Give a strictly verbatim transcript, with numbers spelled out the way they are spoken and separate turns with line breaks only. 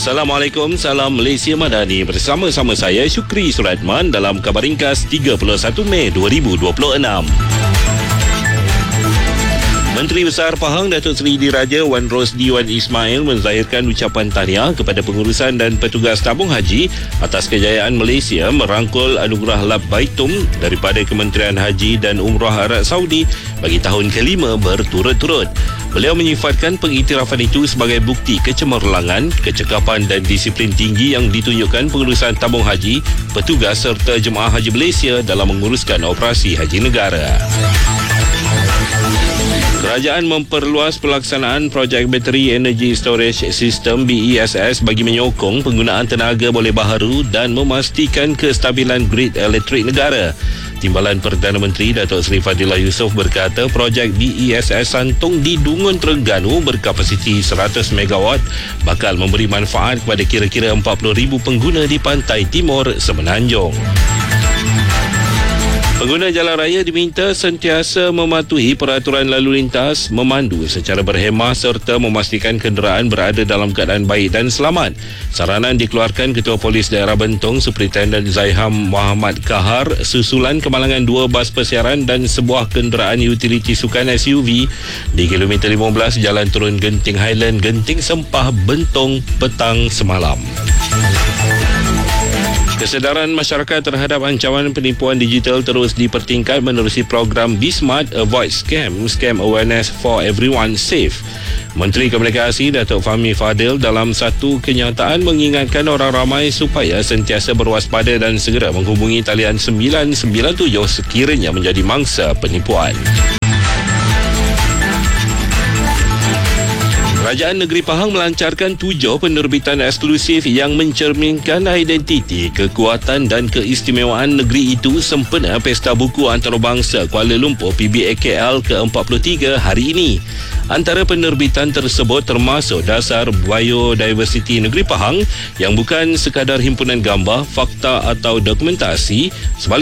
Assalamualaikum, salam Malaysia Madani. Bersama-sama saya Syukri Suratman dalam Khabar Ringkas tiga puluh satu Mei dua ribu dua puluh enam. Menteri Besar Pahang Datuk Seri Diraja Wan Rosdi Wan Ismail menzahirkan ucapan tahniah kepada pengurusan dan petugas tabung haji atas kejayaan Malaysia merangkul anugerah Labbaitum daripada Kementerian Haji dan Umrah Arab Saudi bagi tahun kelima berturut-turut. Beliau menyifatkan pengiktirafan itu sebagai bukti kecemerlangan, kecekapan dan disiplin tinggi yang ditunjukkan pengurusan tabung haji, petugas serta jemaah haji Malaysia dalam menguruskan operasi haji negara. Kerajaan memperluas pelaksanaan projek Battery Energy Storage System B E S S bagi menyokong penggunaan tenaga boleh baharu dan memastikan kestabilan grid elektrik negara. Timbalan Perdana Menteri Datuk Seri Fadilah Yusof berkata projek B E S S Santung di Dungun Terengganu berkapasiti seratus megawatt bakal memberi manfaat kepada kira-kira empat puluh ribu pengguna di pantai timur Semenanjung. Pengguna jalan raya diminta sentiasa mematuhi peraturan lalu lintas, memandu secara berhemah serta memastikan kenderaan berada dalam keadaan baik dan selamat. Saranan dikeluarkan Ketua Polis Daerah Bentong Superintendent Zaiham Muhammad Kahar susulan kemalangan dua bas persiaran dan sebuah kenderaan utiliti sukan S U V di kilometer lima belas Jalan Turun Genting Highland, Genting Sempah, Bentong petang semalam. Kesedaran masyarakat terhadap ancaman penipuan digital terus dipertingkat menerusi program BSmart Avoid Scam, Scam Awareness for Everyone Safe. Menteri Komunikasi Datuk Fahmi Fadil dalam satu kenyataan mengingatkan orang ramai supaya sentiasa berwaspada dan segera menghubungi talian sembilan sembilan tujuh sekiranya menjadi mangsa penipuan. Kerajaan Negeri Pahang melancarkan tujuh penerbitan eksklusif yang mencerminkan identiti, kekuatan dan keistimewaan negeri itu sempena Pesta Buku Antarabangsa Kuala Lumpur P B A K L ke empat puluh tiga hari ini. Antara penerbitan tersebut termasuk Dasar Biodiversiti Negeri Pahang yang bukan sekadar himpunan gambar, fakta atau dokumentasi, sebaliknya